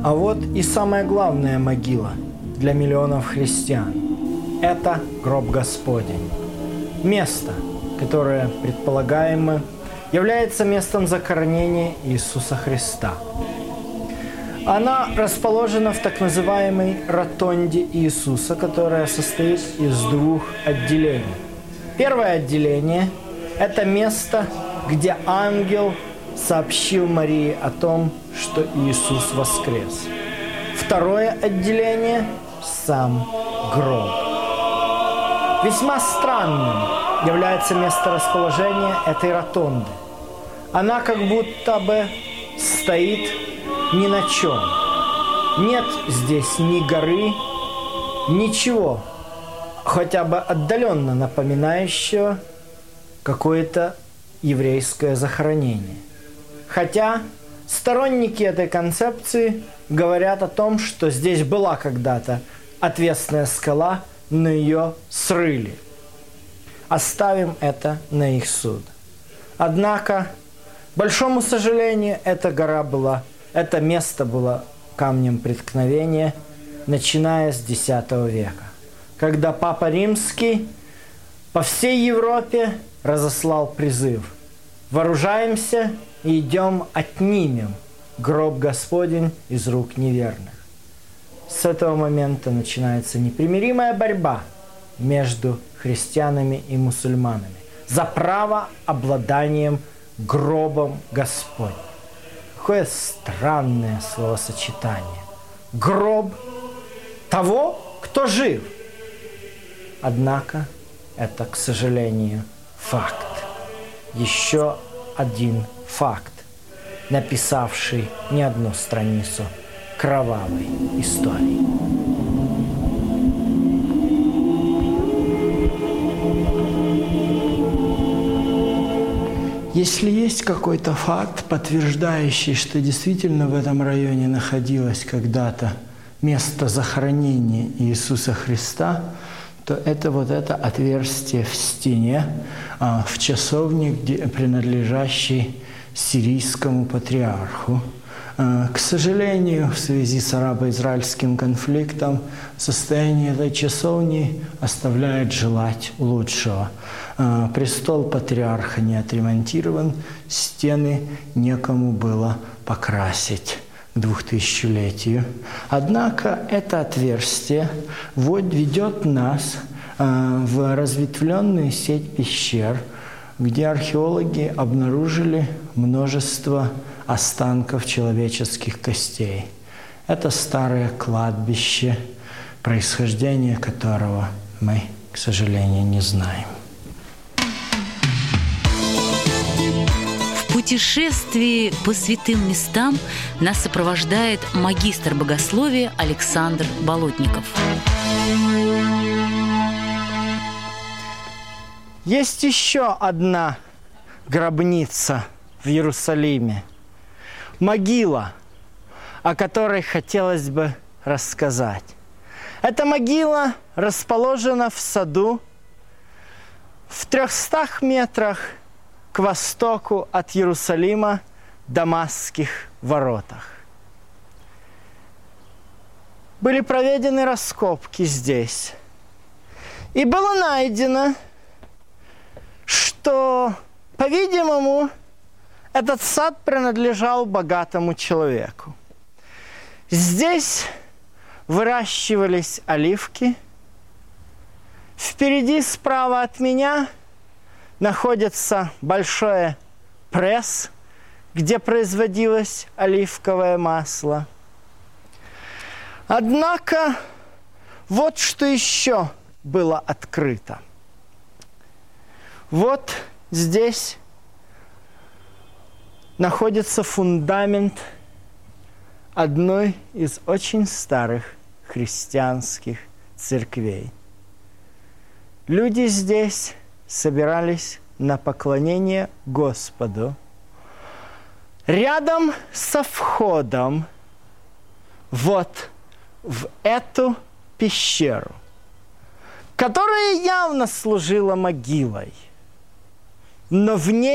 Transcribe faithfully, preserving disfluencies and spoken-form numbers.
А вот и самая главная могила для миллионов христиан – это гроб Господень. Место, которое, предполагаемо, является местом захоронения Иисуса Христа. Она расположена в так называемой ротонде Иисуса, которая состоит из двух отделений. Первое отделение – это место, где ангел сообщил Марии о том, что Иисус воскрес. Второе отделение – сам гроб. Весьма странным является месторасположение этой ротонды. Она как будто бы стоит ни на чем. Нет здесь ни горы, ничего, хотя бы отдаленно напоминающего какое-то еврейское захоронение. Хотя сторонники этой концепции говорят о том, что здесь была когда-то отвесная скала, но ее срыли. Оставим это на их суд. Однако, к большому сожалению, эта гора была, это место было камнем преткновения, начиная с десятого века, когда Папа Римский по всей Европе разослал призыв: «Вооружаемся и идем отнимем гроб Господень из рук неверных». С этого момента начинается непримиримая борьба между христианами и мусульманами за право обладанием гробом Господним. Какое странное словосочетание. Гроб того, кто жив. Однако это, к сожалению, факт. Еще один факт, написавший не одну страницу кровавой истории. Если есть какой-то факт, подтверждающий, что действительно в этом районе находилось когда-то место захоронения Иисуса Христа, то это вот это отверстие в стене, в часовне, где, принадлежащей сирийскому патриарху. К сожалению, в связи с арабо-израильским конфликтом состояние этой часовни оставляет желать лучшего. Престол патриарха не отремонтирован, стены некому было покрасить к двухтысячелетию. Однако это отверстие вот ведет нас в разветвленную сеть пещер, где археологи обнаружили множество останков человеческих костей. Это старое кладбище, происхождение которого мы, к сожалению, не знаем. В путешествии по святым местам нас сопровождает магистр богословия Александр Болотников. Есть еще одна гробница в Иерусалиме. Могила, о которой хотелось бы рассказать. Эта могила расположена в саду в трехстах метрах к востоку от Иерусалима, Дамасских воротах. Были проведены раскопки здесь. И было найдено, что, по-видимому, этот сад принадлежал богатому человеку. Здесь выращивались оливки. Впереди, справа от меня, находится большой пресс, где производилось оливковое масло. Однако, вот что еще было открыто. Вот здесь находится фундамент одной из очень старых христианских церквей. Люди здесь собирались на поклонение Господу. Рядом со входом вот в эту пещеру, которая явно служила могилой, но в ней